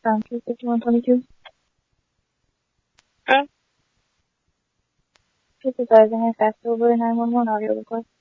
Sound 25122. Huh? Supervising a fast over 911 audio request.